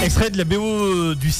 Extrait de la BO du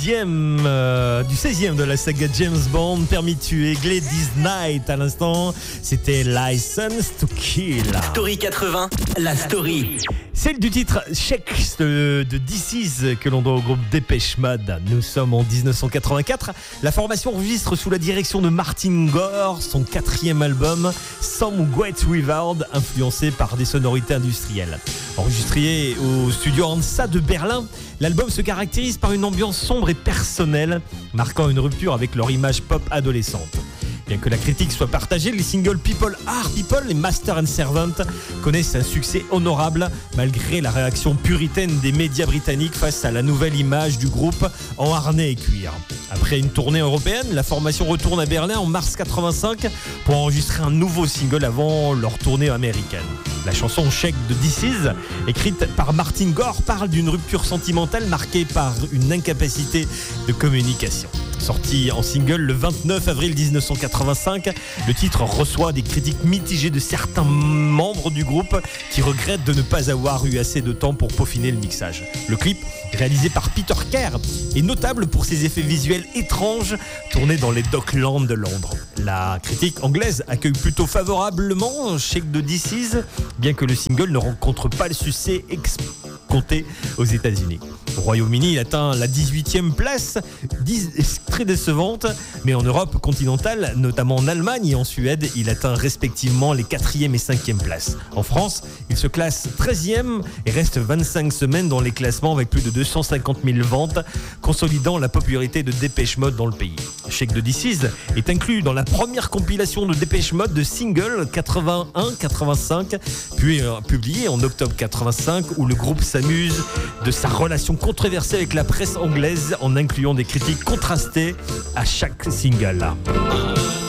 16e de la saga James Bond, Permis de tuer, Gladys Knight à l'instant. C'était License to Kill. Story 80, la story. Celle du titre Shake de DC's que l'on doit au groupe Dépêche Mode. Nous sommes en 1984. La formation enregistre sous la direction de Martin Gore son 4e album Some Great Reward, influencé par des sonorités industrielles. Enregistré au studio Hansa de Berlin, l'album se caractérise par une ambiance sombre et personnelle, marquant une rupture avec leur image pop adolescente. Bien que la critique soit partagée, les singles People Are People et Master and Servant connaissent un succès honorable malgré la réaction puritaine des médias britanniques face à la nouvelle image du groupe en harnais et cuir. Après une tournée européenne, la formation retourne à Berlin en mars 85 pour enregistrer un nouveau single avant leur tournée américaine. La chanson Shake de DC's, écrite par Martin Gore, parle d'une rupture sentimentale marquée par une incapacité de communication. Sorti en single le 29 avril 1985, le titre reçoit des critiques mitigées de certains membres du groupe qui regrettent de ne pas avoir eu assez de temps pour peaufiner le mixage. Le clip, réalisé par Peter Kerr, est notable pour ses effets visuels étranges tournés dans les Docklands de Londres. La critique anglaise accueille plutôt favorablement Shake de DC's, bien que le single ne rencontre pas le succès escompté aux États-Unis. Au Royaume-Uni, il atteint la 18e place, très décevante, mais en Europe continentale, notamment en Allemagne et en Suède, il atteint respectivement les 4e et 5e places. En France, il se classe 13e et reste 25 semaines dans les classements avec plus de 250 000 ventes, consolidant la popularité de Dépêche Mode dans le pays. Shake de DC's est inclus dans la première compilation de Dépêche Mode de singles 81-85, puis publiée en octobre 85, où le groupe s'amuse de sa relation controversée avec la presse anglaise en incluant des critiques contrastées à chaque single.